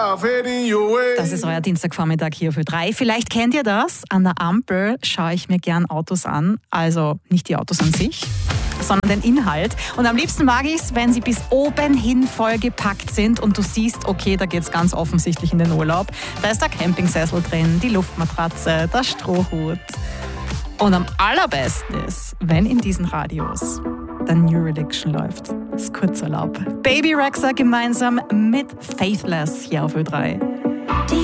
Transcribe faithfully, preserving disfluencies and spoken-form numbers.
Das ist euer Dienstagvormittag hier für drei. Vielleicht kennt ihr das. An der Ampel schaue ich mir gern Autos an. Also nicht die Autos an sich, sondern den Inhalt. Und am liebsten mag ich es, wenn sie bis oben hin vollgepackt sind und du siehst, okay, da geht es ganz offensichtlich in den Urlaub. Da ist der Campingsessel drin, die Luftmatratze, der Strohhut. Und am allerbesten ist, wenn in diesen Radios der New Religion läuft. Das ist Kurzurlaub. Baby Rexha gemeinsam mit Faithless hier auf Ö drei.